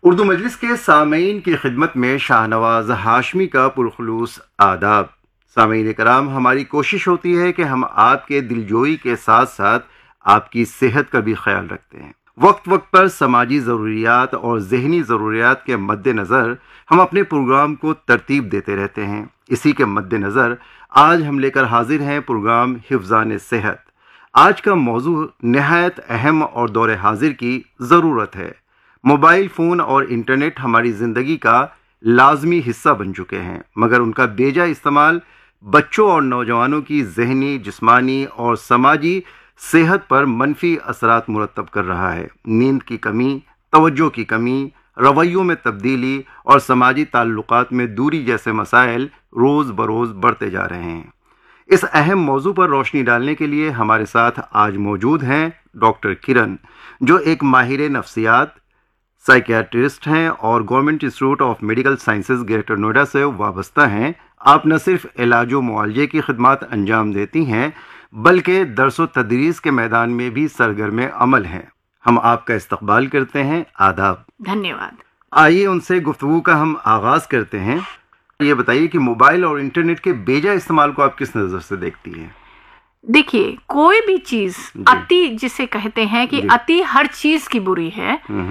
اردو مجلس کے سامعین کی خدمت میں شاہنواز ہاشمی کا پرخلوص آداب۔ سامعین کرام، ہماری کوشش ہوتی ہے کہ ہم آپ کے دلجوئی کے ساتھ ساتھ آپ کی صحت کا بھی خیال رکھتے ہیں۔ وقت وقت پر سماجی ضروریات اور ذہنی ضروریات کے مد نظر ہم اپنے پروگرام کو ترتیب دیتے رہتے ہیں۔ اسی کے مد نظر آج ہم لے کر حاضر ہیں پروگرام حفظان صحت۔ آج کا موضوع نہایت اہم اور دور حاضر کی ضرورت ہے۔ موبائل فون اور انٹرنیٹ ہماری زندگی کا لازمی حصہ بن چکے ہیں، مگر ان کا بیجا استعمال بچوں اور نوجوانوں کی ذہنی، جسمانی اور سماجی صحت پر منفی اثرات مرتب کر رہا ہے۔ نیند کی کمی، توجہ کی کمی، رویوں میں تبدیلی اور سماجی تعلقات میں دوری جیسے مسائل روز بروز بڑھتے جا رہے ہیں۔ اس اہم موضوع پر روشنی ڈالنے کے لیے ہمارے ساتھ آج موجود ہیں ڈاکٹر کرن، جو ایک ماہر نفسیات، سائیکیاٹرسٹ ہیں اور government institute of medical sciences greater Noida سے وابستہ ہیں۔ آپ نہ صرف علاج و معالجے کی خدمات انجام دیتی ہیں بلکہ درس و تدریس کے میدان میں بھی سرگرم عمل ہیں۔ ہم آپ کا استقبال کرتے ہیں۔ آداب۔ دھنیہ واد۔ آئیے ان سے گفتگو کا ہم آغاز کرتے ہیں۔ یہ بتائیے کہ موبائل اور انٹرنیٹ کے بیجا استعمال کو آپ کس نظر سے دیکھتی ہیں؟ دیکھیے، کوئی بھی چیز اتی جسے کہتے ہیں کہ اتی ہر چیز کی بری ہے۔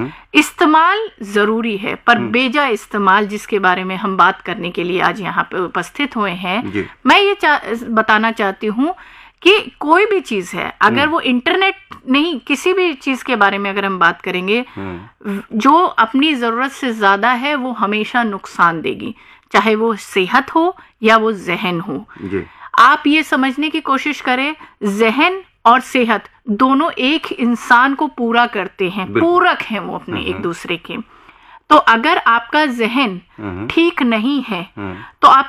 استعمال ضروری ہے، پر بیجا استعمال جس کے بارے میں ہم بات کرنے کے لیے آج یہاں پہ اپستھت ہوئے ہیں، میں یہ بتانا چاہتی ہوں کہ کوئی بھی چیز ہے، اگر وہ انٹرنیٹ نہیں، کسی بھی چیز کے بارے میں اگر ہم بات کریں گے، جو اپنی ضرورت سے زیادہ ہے وہ ہمیشہ نقصان دے گی، چاہے وہ صحت ہو یا وہ ذہن ہو۔ آپ یہ سمجھنے کی کوشش کریں، ذہن اور صحت دونوں ایک انسان کو پورا کرتے ہیں، پورک ہیں وہ اپنے ایک دوسرے کے۔ تو اگر آپ کا ذہن ٹھیک نہیں ہے تو آپ